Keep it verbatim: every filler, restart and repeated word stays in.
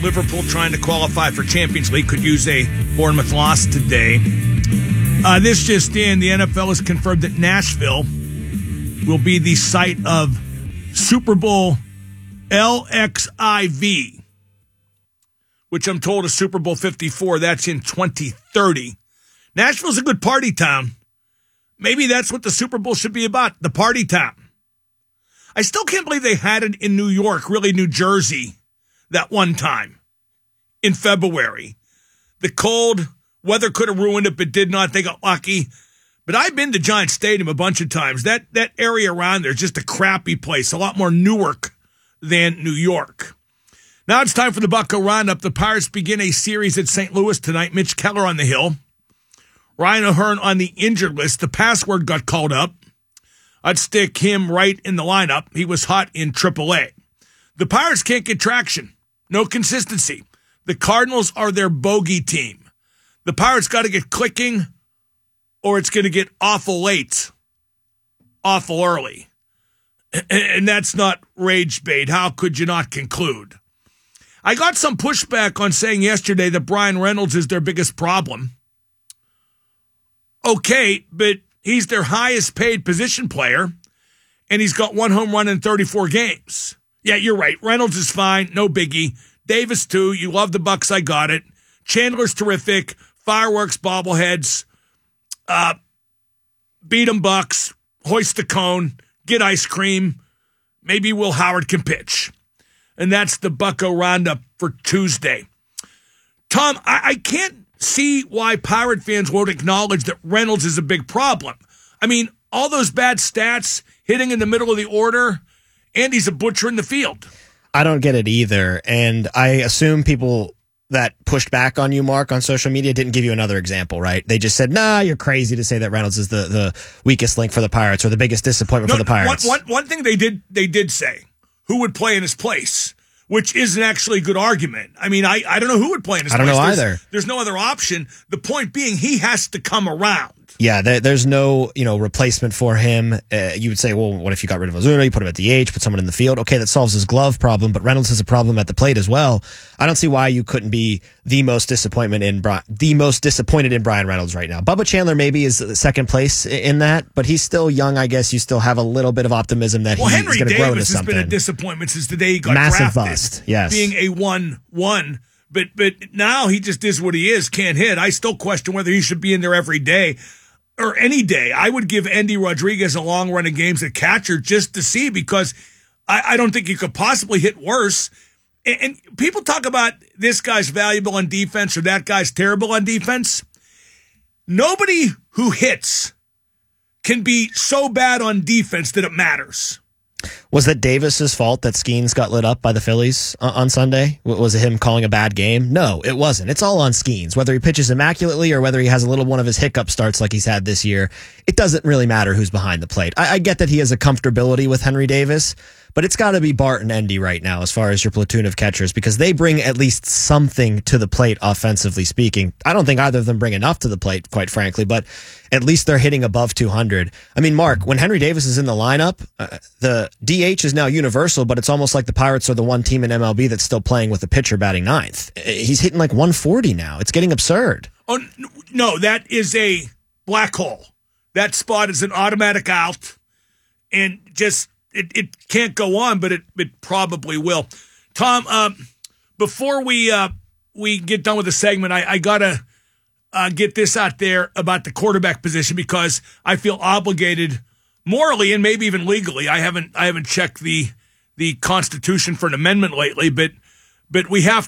Liverpool trying to qualify for Champions League could use a Bournemouth loss today. Uh, this just in, the N F L has confirmed that Nashville will be the site of Super Bowl L X I V, which I'm told is Super Bowl fifty-four. That's in twenty thirty. Nashville's a good party town. Maybe that's what the Super Bowl should be about, the party town. I still can't believe they had it in New York, really New Jersey, that one time in February. The cold weather could have ruined it, but did not. They got lucky. But I've been to Giant Stadium a bunch of times. That that area around there is just a crappy place, a lot more Newark than New York. Now it's time for the Bucko Roundup. The Pirates begin a series at Saint Louis tonight. Mitch Keller on the hill. Ryan O'Hearn on the injured list. The password got called up. I'd stick him right in the lineup. He was hot in triple A. The Pirates can't get traction. No consistency. The Cardinals are their bogey team. The Pirates got to get clicking or it's going to get awful late, awful early. And that's not rage bait. How could you not conclude? I got some pushback on saying yesterday that Brian Reynolds is their biggest problem. Okay, but he's their highest paid position player, and he's got one home run in thirty-four games. Yeah, you're right. Reynolds is fine. No biggie. Davis, too. You love the Bucks. I got it. Chandler's terrific. Fireworks, bobbleheads. Uh, beat 'em Bucks. Hoist the cone. Get ice cream. Maybe Will Howard can pitch. And that's the Bucko Roundup for Tuesday. Tom, I, I can't see why Pirate fans won't acknowledge that Reynolds is a big problem. I mean, all those bad stats, hitting in the middle of the order, and he's a butcher in the field. I don't get it either. And I assume people that pushed back on you, Mark, on social media didn't give you another example, right? They just said, nah, you're crazy to say that Reynolds is the, the weakest link for the Pirates or the biggest disappointment no, for the Pirates. One, one, one thing they did they did say, who would play in his place, which isn't actually a good argument. I mean, I, I don't know who would play in his I place. don't know there's, either. There's no other option. The point being, he has to come around. Yeah, there, there's no, you know, replacement for him. Uh, you would say, well, what if you got rid of Ozuna? You put him at the H, put someone in the field. Okay, that solves his glove problem, but Reynolds has a problem at the plate as well. I don't see why you couldn't be the most disappointment in Bri- the most disappointed in Brian Reynolds right now. Bubba Chandler maybe is second place in that, but he's still young. I guess you still have a little bit of optimism that well, he's Henry going to grow into Davis has something. been a disappointment since the day he got Massive drafted. bust, yes. Being a one one. But but now he just is what he is, can't hit. I still question whether he should be in there every day or any day. I would give Andy Rodriguez a long run of games at catcher just to see, because I, I don't think you could possibly hit worse. And, and people talk about this guy's valuable on defense or that guy's terrible on defense. Nobody who hits can be so bad on defense that it matters. Was that Davis's fault that Skeens got lit up by the Phillies on Sunday? Was it him calling a bad game? No, it wasn't. It's all on Skeens. Whether he pitches immaculately or whether he has a little one of his hiccup starts like he's had this year, it doesn't really matter who's behind the plate. I, I get that he has a comfortability with Henry Davis, but it's got to be Bart and Endy right now as far as your platoon of catchers, because they bring at least something to the plate offensively speaking. I don't think either of them bring enough to the plate, quite frankly, but at least they're hitting above two hundred. I mean, Mark, when Henry Davis is in the lineup, uh, the D H is now universal, but it's almost like the Pirates are the one team in M L B that's still playing with a pitcher batting ninth. He's hitting like one forty now. It's getting absurd. Oh, no, that is a black hole. That spot is an automatic out, and just it, it can't go on, but it, it probably will. Tom, um, before we uh, we get done with the segment, I, I got to uh, get this out there about the quarterback position, because I feel obligated morally and maybe even legally. I haven't I haven't checked the the Constitution for an amendment lately, but but we have